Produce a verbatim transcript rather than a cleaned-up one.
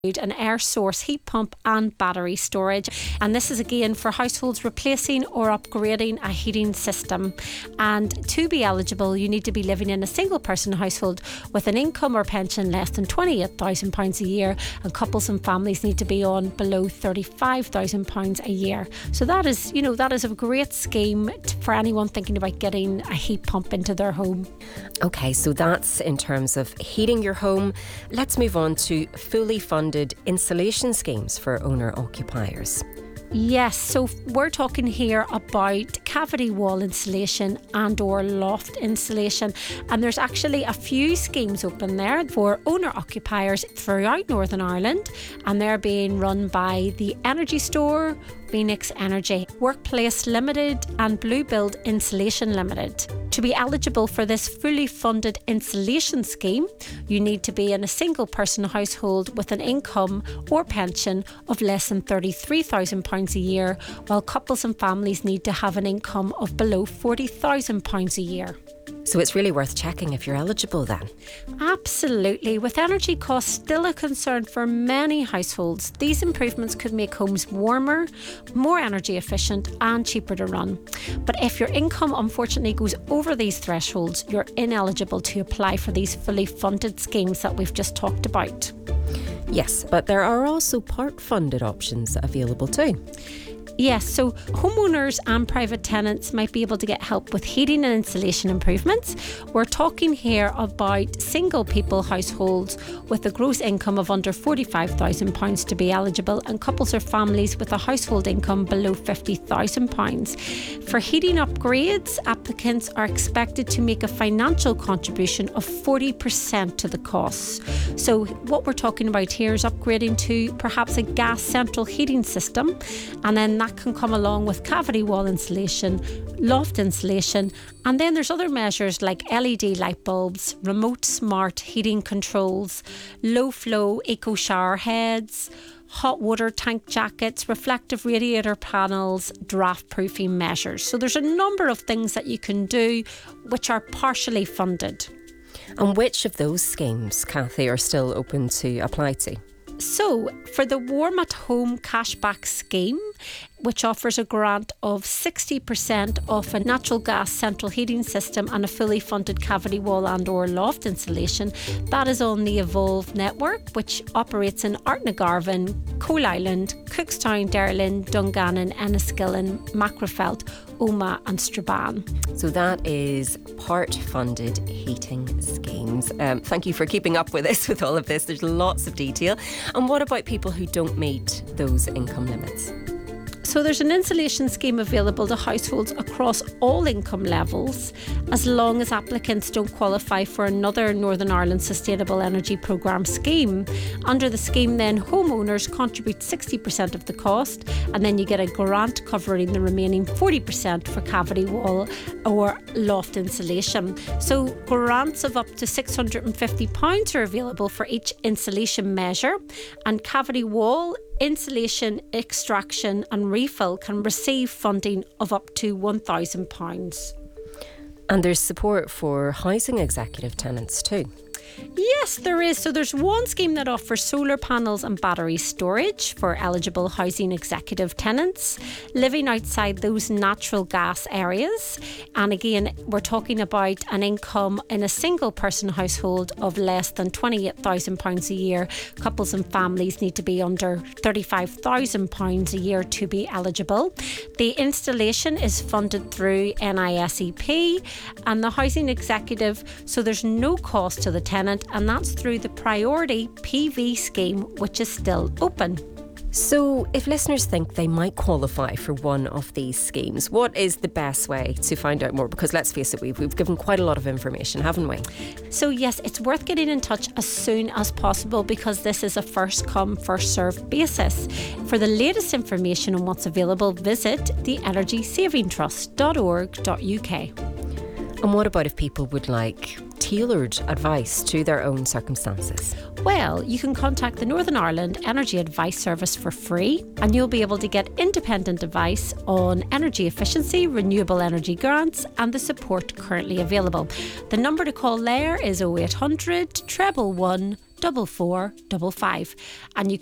an air source heat pump and battery storage, and this is again for households replacing or upgrading a heating system. And to be eligible, you need to be living in a single person household with an income or pension less than twenty-eight thousand pounds a year, and couples and families need to be on below thirty-five thousand pounds a year. So that is, you know, that is a great scheme for anyone thinking about getting a heat pump into their home. Okay, so that's in terms of heating your home. Let's move on to fully funded insulation schemes for owner-occupiers. Yes, so we're talking here about cavity wall insulation and or loft insulation, and there's actually a few schemes open there for owner-occupiers throughout Northern Ireland, and they're being run by the Energy Store, Phoenix Energy, Workplace Limited and Blue Build Insulation Limited. To be eligible for this fully funded insulation scheme, you need to be in a single person household with an income or pension of less than thirty-three thousand pounds a year, while couples and families need to have an income of below forty thousand pounds a year. So it's really worth checking if you're eligible then. Absolutely. With energy costs still a concern for many households, these improvements could make homes warmer, more energy efficient and cheaper to run. But if your income unfortunately goes over these thresholds, you're ineligible to apply for these fully funded schemes that we've just talked about. Yes, but there are also part-funded options available too. Yes, so homeowners and private tenants might be able to get help with heating and insulation improvements. We're talking here about single people households with a gross income of under forty-five thousand pounds to be eligible, and couples or families with a household income below fifty thousand pounds. For heating upgrades, applicants are expected to make a financial contribution of forty percent to the costs. So what we're talking about here is upgrading to perhaps a gas central heating system, and then that can come along with cavity wall insulation, loft insulation, and then there's other measures like L E D light bulbs, remote smart heating controls, low flow eco shower heads, hot water tank jackets, reflective radiator panels, draft proofing measures. So there's a number of things that you can do which are partially funded. And which of those schemes, Kathy, are still open to apply to? So, for the Warm at Home Cashback Scheme, which offers a grant of sixty percent off a natural gas central heating system and a fully funded cavity wall and or loft insulation, that is on the Evolve network, which operates in Artnagarvan, Coal Island, Cookstown, Derlin, Dungannon, Enniskillen, Macrofelt, Omagh and Strabane. So that is part-funded heating schemes. Um, thank you for keeping up with us with all of this. There's lots of detail. And what about people who don't meet those income limits? So there's an insulation scheme available to households across all income levels, as long as applicants don't qualify for another Northern Ireland Sustainable Energy Programme scheme. Under the scheme then, homeowners contribute sixty percent of the cost, and then you get a grant covering the remaining forty percent for cavity wall or loft insulation. So grants of up to six hundred fifty pounds are available for each insulation measure, and cavity wall insulation extraction and refill can receive funding of up to one thousand pounds. And there's support for housing executive tenants too. Yes, there is. So there's one scheme that offers solar panels and battery storage for eligible housing executive tenants living outside those natural gas areas. And again, we're talking about an income in a single person household of less than twenty-eight thousand pounds a year. Couples and families need to be under thirty-five thousand pounds a year to be eligible. The installation is funded through N I S E P and the housing executive, so there's no cost to the tenant, and that's through the Priority P V scheme, which is still open. So if listeners think they might qualify for one of these schemes, what is the best way to find out more? Because let's face it, we've, we've given quite a lot of information, haven't we? So yes, it's worth getting in touch as soon as possible, because this is a first come, first served basis. For the latest information on what's available, visit the energy saving trust dot org dot U K. And what about if people would like tailored advice to their own circumstances? Well, you can contact the Northern Ireland Energy Advice Service for free, and you'll be able to get independent advice on energy efficiency, renewable energy grants and the support currently available. The number to call there is oh eight hundred, one one one, four four five five. And you